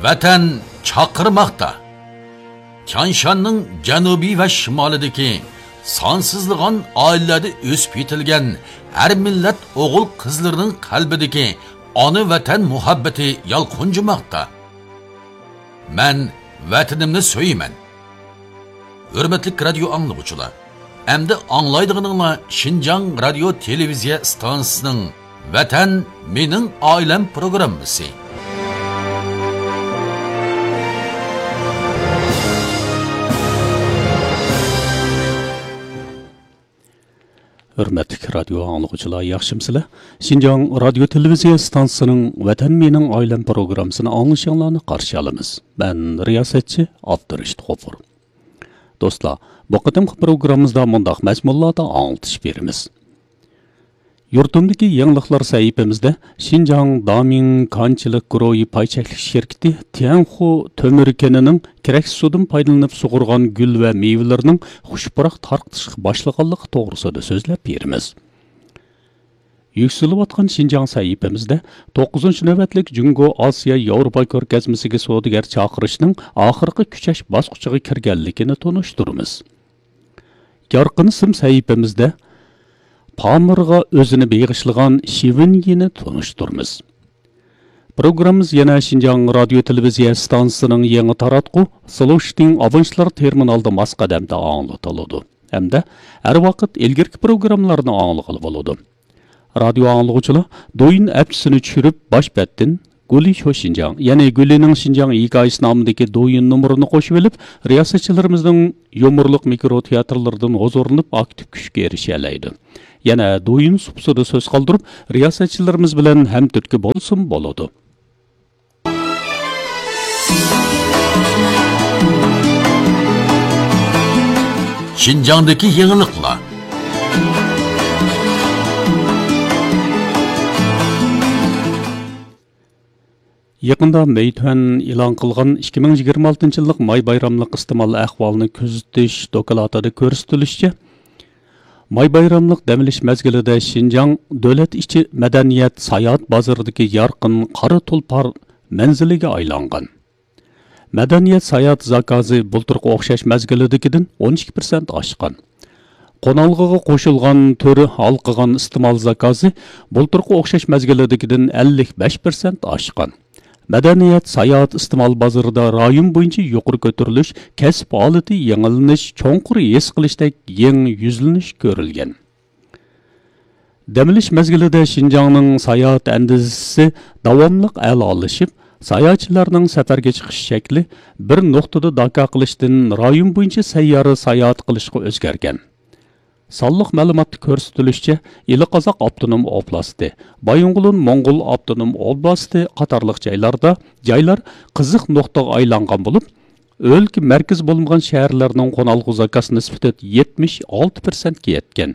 Vatan chaqirmoqda. Tianshanning janubiy va shimolidagi sonsizlig'an oilalarda o'sib yetilgan har millat o'g'il qizlarining qalbidagi ona vatan muhabbati yalqunjimoqda. Men vatanimni so'yman. Hurmatli radio anglag'uchilar, endi anglaydiganinglar Xinjiang radio televiziya stansiyasining Vatan mening oilam programmasi. Hürmetli radyo anlıqçılar, yaxşımsızlar? Xinjiang radio televiziya stansiyasining Vatan mening oilam programmasini anglashinglarni qarshi olamiz. Ben riyosatchi Abdurashid G'ofur. Do'stlar, bu qatimki programmamizda mundaq mazmunlarda anglatish beramiz. Yurtimdagi yangiliklar sahifamizda Xinjiang Daming Kanchilik guruhi paychaklik şirketi Tianhu tömür kenining keraksiz sudan foydalanib sug'urgan gul va mevalarning xushpuroq tarqitishga boshlaganligi to'g'risida so'zlab beramiz. Yuksalayotgan Xinjiang sahifamizda 9-navbatlik Jungo Osiyo Yevropa ko'rgazmasiga savdogar chaqirishning oxirgi kuchash bosqichiga kirganligini tanishtiramiz. Yorqin sim sahifamizda Pamirga o'zini beg'ishlagan Shivinyini tanishtiramiz. Programmamiz yana Xinjiang radio televiziya stansiyasining yangi taratqu Solushting Avunchlar terminalda masqadamda anglatiladi. Hamda har vaqt ilgirki programmalarni anglag'ili bo'ladi. Radio anglag'uchilar do'yin apsini tushirib boshbatdan Guli Xinjiang, ya'ni Gulining Xinjiang hikoyasi nomidagi do'yin nomerini qo'shib olib, riyosatchilarimizning yumorliq mikro teatrlaridan huzurlanib aktiv kuchga erisha oladi. Yana do'yin supsida so'z qoldirib, riyosatchilarimiz bilan hamturtki bo'lsin bo'ladi. Xinjiangdagi yangiliklar. Yaqında Meituan e'lon qilgan 2026-yillik may bayramlik iste'mol ahvolini kuzatish dokladida ko'rsatilishicha, may bayramlik dam olish mezgilida Xinjiang davlat ichi madaniyat sayohat bozoridagi yorqin qora tulpor manziliga aylangan. Madaniyat sayohat zakozi bulturga o'xshash mezgilidagidan 12% oshgan. Qonalg'iga qo'shilgan turi halqigan iste'mol zakozi bulturga o'xshash mezgilidagidan 55% oshgan. Madaniyat sayohat iste'mol bozorida rayon bo'yicha yuqori ko'tarilish, kasb holati yangilanish, cho'nqur his qilishdek yangi yuzlanish ko'rilgan. Damilish mezgilida Xinjiangning sayohat andizisi davomli a'lolashib, sayohatchilarning safarga chiqish shakli bir nuqtada dako qilishdan rayon bo'yicha sayyora sayohat qilishga o'zgargan. Sonliq ma'lumotda ko'rsatilishicha, Iliqozoq avtonom oblasti, Bayong'ulun Mong'ol avtonom oblasti qatorliq joylar qiziq nuqtaga aylangan bo'lib, o'lka markaz bo'lmagan shaharlarning qo'nalg'u zakosi nisbati 76% ga yetgan.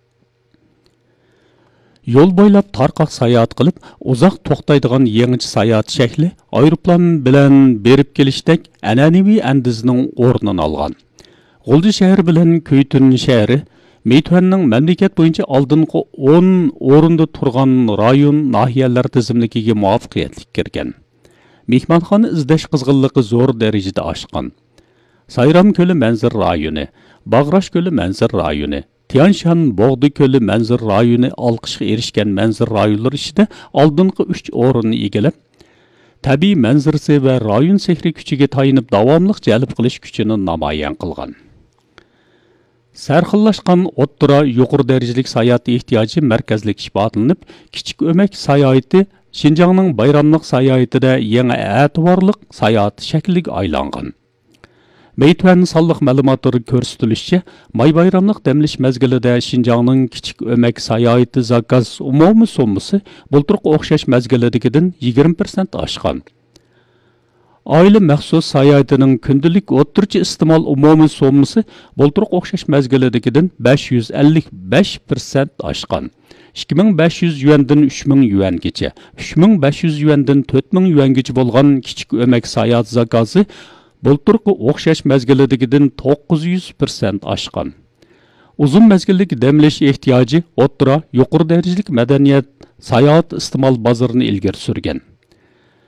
Yo'l bo'ylab tarqoq sayohat qilib, uzoq to'xtaydigan yangi sayohat shakli aeroplan bilan berib kelishdek an'anaviy andizning o'rnini olgan. G'ulji shahri bilan Kuytun shahri Meituanning mamlakat bo'yicha oldingi 10 o'rinda turgan rayon nahiyalar tizimligiga muvofiqiyatli kirgan. Mehmonxona izlash qizg'inligi zo'r darajada oshgan. Sayram ko'li manzir rayoni, Bag'rash ko'li manzir rayoni, Tianshan Bog'di ko'li manzir rayoni olqishga erishgan manzir rayonlar ichida oldingi 3 o'rinni egallab, tabiiy manzarasi va rayon sehri kuchiga tayinib davomli jalb qilish kuchini namoyon qilgan. Sarxillashgan o'ttira yuqori darajalik sayohat ehtiyoji markazlik isbotlanib, kichik o'mak sayohati Xinjiangning bayramlik sayohatida yangi e'tiborli sayohat shakliga aylangan. Meituan sonliq ma'lumotlari ko'rsatilishicha, may bayramlik damlish mezgilida Xinjiangning kichik o'mak sayohati zakaz umumiy summasi bulturga o'xshash mezgilidagidan 20% oshgan. Oila maxsus sayohatining kundalik o'rtacha iste'mol umumiy summasi bulturga o'xshash mezgilidagidan 555% oshgan. 2500 yuandan 3000 yuangacha, 3500 yuandan 4000 yuangacha bo'lgan kichik o'mak sayohat zakosi bulturga o'xshash mezgilidagidan 900% oshgan. Uzun mezgillik demlish ehtiyoji o'ttira yuqori darajalik madaniyat sayohat iste'mol bozorini ilgari surgan.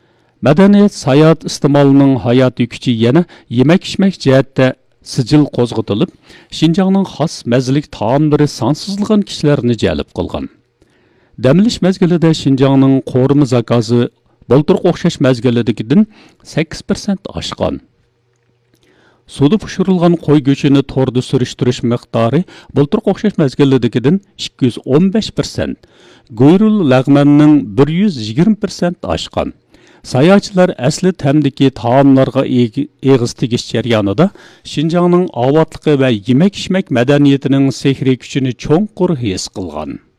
Madaniyat sayohat iste'molining hayotiy kuchi yana yemak-ichmak jihatda sijil qo'zg'atilib, Şinjanning xos mazalik taomlari sonsizlagan kishilarni jalb qilgan. Damlish mezgilida Şinjanning qo'rimi zakozi bulturga o'xshash mezgilidagidan 8% oshgan. Suda pişirilgan qo'y go'shini torda surishtirish miqdori bulturga o'xshash mezgilidagidan 215%, go'yrul lag'manning 120% oshgan. Sayohatchilar asli tamdagi taomlarga eg'iz tegish jarayonida Şinjanning ovotligi va yemak-ichmak madaniyatining sehriy kuchini cho'nqur his qilgan.